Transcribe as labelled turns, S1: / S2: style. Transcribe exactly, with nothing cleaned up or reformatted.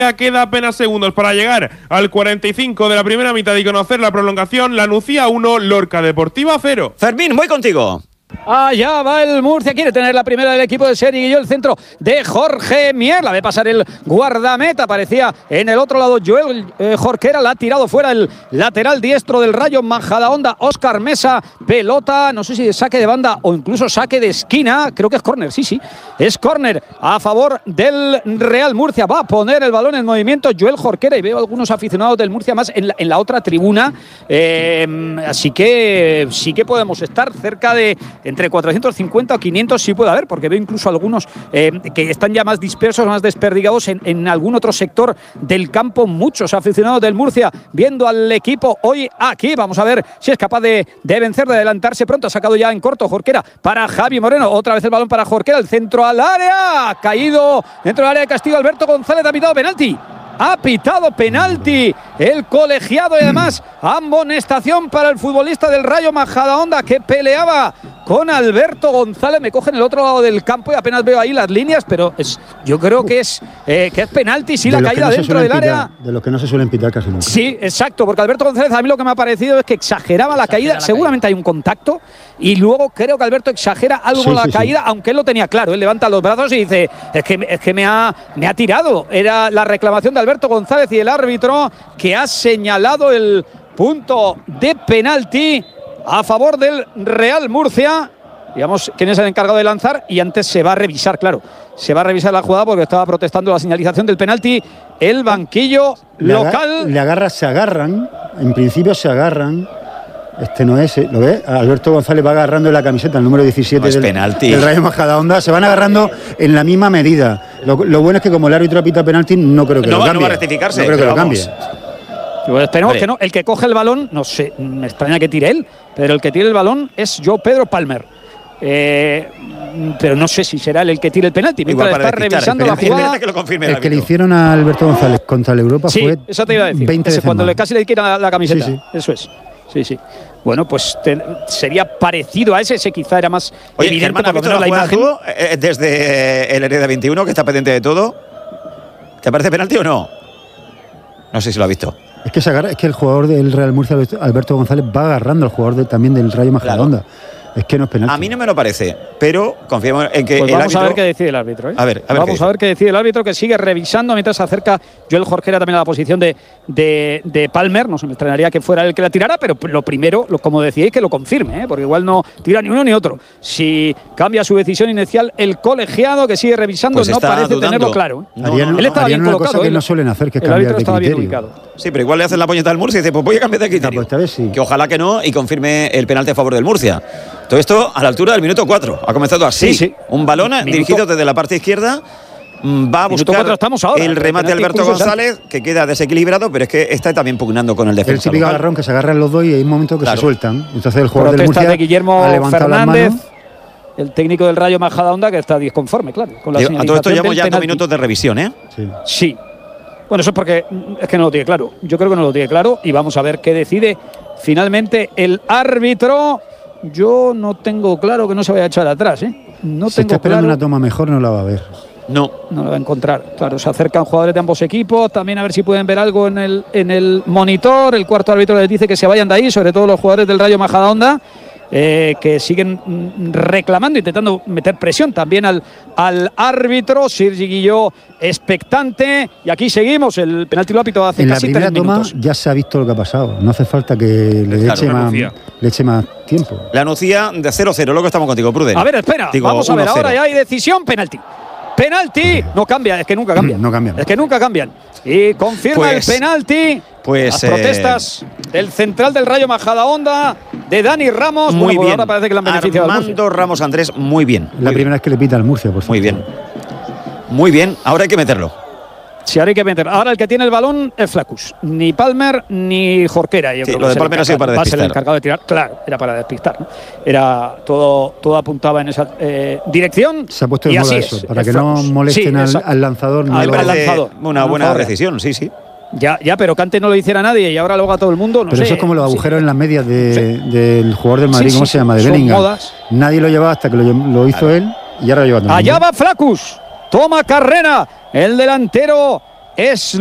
S1: Queda apenas segundos para llegar al cuarenta y cinco de la primera mitad y conocer la prolongación. La Nucía uno, Lorca Deportiva cero.
S2: Fermín, voy contigo.
S3: Allá va el Murcia, quiere tener la primera del equipo de Sergi Guilló, el centro de Jorge Mier, la ve pasar el guardameta, aparecía en el otro lado Joel eh, Jorquera, la ha tirado fuera el lateral diestro del Rayo Majadahonda, Óscar Mesa, pelota, no sé si de saque de banda o incluso saque de esquina, creo que es córner, sí, sí, es córner a favor del Real Murcia, va a poner el balón en movimiento Joel Jorquera y veo algunos aficionados del Murcia más en la, en la otra tribuna, eh, así que sí que podemos estar cerca de entre cuatrocientos cincuenta o quinientos sí puede haber, porque veo incluso algunos eh, que están ya más dispersos, más desperdigados en, en algún otro sector del campo. Muchos aficionados del Murcia viendo al equipo hoy aquí. Vamos a ver si es capaz de, de vencer, de adelantarse pronto. Ha sacado ya en corto Jorquera para Javi Moreno. Otra vez el balón para Jorquera, el centro al área. Caído dentro del área de castigo Alberto González. Ha pitado penalti. Ha pitado penalti el colegiado y además amonestación para el futbolista del Rayo Majadahonda que peleaba con Alberto González. Me cogen el otro lado del campo y apenas veo ahí las líneas, pero es, yo creo que es, eh, que es penalti, sí, la caída no dentro del
S4: pitar,
S3: área.
S4: De los que no se suelen pitar casi nunca.
S3: Sí, exacto, porque Alberto González a mí lo que me ha parecido es que exageraba la exagera caída. La Seguramente caída. Hay un contacto y luego creo que Alberto exagera algo sí, la sí, caída, sí. Aunque él lo tenía claro. Él levanta los brazos y dice, es que, es que me, ha, me ha tirado. Era la reclamación de Alberto González y el árbitro que ha señalado el punto de penalti a favor del Real Murcia. Digamos, quién es el encargado de lanzar y antes se va a revisar, claro. Se va a revisar la jugada porque estaba protestando la señalización del penalti. El banquillo
S4: le
S3: local.
S4: Aga, le agarra, se agarran, en principio se agarran. Este no es, ¿lo ves? Alberto González va agarrando la camiseta, el número diecisiete
S2: no
S4: del, del Rayo Majadahonda. Se van agarrando en la misma medida. Lo, lo bueno es que como el árbitro pita penalti, no creo que
S2: no,
S4: lo cambie.
S2: No va a rectificarse.
S4: No creo que lo cambie.
S3: Pues esperemos que no. El que coge el balón, no sé, me extraña que tire él, pero el que tire el balón es Joe Pedro Palmer. Eh, pero no sé si será él el que tire el penalti. Mientras está revisando la jugada.
S2: Que lo confirme
S4: el,
S2: el
S4: que le hicieron a Alberto González contra el Europa
S3: sí,
S4: fue
S3: eso te iba a decir.
S4: veinte
S3: Ese
S4: veces
S3: cuando
S4: más.
S3: le casi le quitan la, la camiseta.
S4: Sí, sí.
S3: Eso es. Sí, sí. Bueno, pues te, sería parecido a ese, ese quizá era más
S2: Oye,
S3: evidente
S2: Germán,
S3: por lo menos
S2: la,
S3: la imagen.
S2: Tú, eh, desde el Hereda veintiuno, que está pendiente de todo, ¿te parece penalti o no? No sé si lo ha visto.
S4: Es que, se agarra, es que el jugador del Real Murcia, Alberto González, va agarrando al jugador de, también del Rayo Majadahonda. Claro. Es que no es penalti.
S2: A mí no me lo parece, pero confiamos en que
S3: pues
S2: el
S3: vamos
S2: árbitro...
S3: a ver qué decide el árbitro. ¿eh?
S2: A ver, a ver
S3: vamos a ver qué decide el árbitro, que sigue revisando mientras se acerca Joel Jorquera también a la posición de, de, de Palmer. No se me extrañaría que fuera el que la tirara, pero lo primero, lo, como decíais, que lo confirme, ¿eh? Porque igual no tira ni uno ni otro. Si cambia su decisión inicial, el colegiado que sigue revisando
S2: pues
S3: no parece
S2: dudando.
S3: tenerlo claro. ¿eh?
S2: No,
S4: harían,
S2: no,
S3: él estaba bien
S4: una
S3: colocado.
S4: Cosa que
S3: él,
S4: no suelen hacer, que es
S3: el
S4: cambiar
S3: árbitro
S4: de
S3: estaba
S4: criterio.
S3: bien ubicado.
S2: Sí, pero igual le hacen la puñeta al Murcia y dice, pues voy a cambiar de criterio.
S4: No, pues esta vez sí.
S2: Que ojalá que no y confirme el penalti a favor del Murcia. Todo esto a la altura del minuto cuatro. Ha comenzado así.
S3: Sí, sí.
S2: Un balón minuto. dirigido desde la parte izquierda. Va a buscar
S3: ahora,
S2: el remate de Alberto González, que queda desequilibrado, pero es que está también pugnando con el defensa.
S4: El típico agarrón que se agarran los dos y hay un momento que claro. se sueltan. Entonces el jugador
S3: Protesta
S4: del Murcia
S3: de Guillermo
S4: ha levantado
S3: Fernández,
S4: las manos.
S3: El técnico del Rayo Majadahonda, que está disconforme, claro. Con la
S2: Digo, a todo esto llevamos ya
S3: penalti.
S2: dos minutos de revisión, ¿eh?
S4: Sí.
S3: sí. Bueno, eso es porque es que no lo tiene claro. Yo creo que no lo tiene claro y vamos a ver qué decide finalmente el árbitro. Yo no tengo claro que no se vaya a echar atrás, ¿eh? No
S4: si
S3: tengo
S4: está esperando
S3: claro.
S4: una toma mejor, no la va a ver.
S2: No.
S3: No la va a encontrar. Claro, se acercan jugadores de ambos equipos. También a ver si pueden ver algo en el, en el monitor. El cuarto árbitro les dice que se vayan de ahí, sobre todo los jugadores del Rayo Majadahonda. Eh, que siguen reclamando, intentando meter presión también al, al árbitro. Sergi Guilló expectante y aquí seguimos. El penalti lo ha pitado hace
S4: en
S3: casi
S4: la primera
S3: tres
S4: toma
S3: minutos.
S4: Ya se ha visto lo que ha pasado, no hace falta que le, claro, eche, más, le eche más tiempo.
S2: La Nucía de cero cero, luego estamos contigo, Pruden.
S3: A ver, espera, Digo, vamos a ver, ahora ya hay decisión, penalti. Penalti, no cambia, es que nunca cambian.
S4: No cambian.
S3: Es que nunca cambian. Y confirma pues, el penalti.
S2: Pues,
S3: Las protestas eh, del central del Rayo Majadahonda, de Dani Ramos.
S2: Muy
S3: bueno,
S2: bien.
S3: Ahora parece que le han beneficiado.
S2: Armando Ramos Andrés, muy bien.
S4: La
S2: muy
S4: primera
S2: bien.
S4: vez que le pita al Murcia, por favor.
S2: Muy bien. Muy bien, ahora hay que meterlo.
S3: Sí, ahora hay que meter. Ahora el que tiene el balón es Flacus. Ni Palmer ni Jorquera. Yo
S2: sí,
S3: creo
S2: lo
S3: que
S2: de Palmer ha sido para despistar.
S3: Va a ser el encargado de tirar. Claro, era para despistar, ¿no? Era todo, todo apuntaba en esa eh, dirección.
S4: Se ha puesto de
S3: y
S4: moda
S3: así
S4: eso,
S3: es,
S4: para
S3: es
S4: que
S3: Flacus.
S4: no molesten
S3: sí,
S4: al, al lanzador.
S2: No
S3: al, al lanzador.
S2: Una buena lanzador. decisión, sí, sí.
S3: Ya, ya, pero que antes no lo hiciera nadie y ahora lo haga todo el mundo. No
S4: pero
S3: sé,
S4: eso es como los agujeros
S3: sí.
S4: en las medias de,
S3: sí.
S4: del jugador del Madrid,
S3: sí,
S4: ¿cómo
S3: sí,
S4: se llama? De
S3: son
S4: Bellingham.
S3: modas.
S4: Nadie lo llevaba hasta que lo, lo hizo claro. él y ahora lo lleva todo.
S3: Allá va Flacus. Toma carrera. El delantero es